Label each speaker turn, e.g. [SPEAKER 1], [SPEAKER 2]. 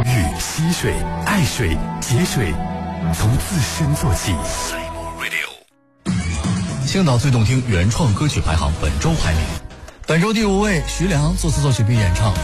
[SPEAKER 1] 育、吸水、爱水、节水，从自身做起。
[SPEAKER 2] 青岛最动听原创歌曲排行本周排名，本周第5位，徐良作词作曲并演唱。